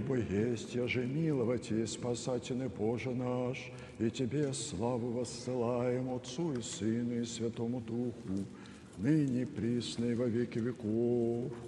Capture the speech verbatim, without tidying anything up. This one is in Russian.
Тобой есть, я же миловать и спасательный Боже наш, и Тебе славу воссылаем Отцу и Сыну и Святому Духу, ныне и присно и во веки веков.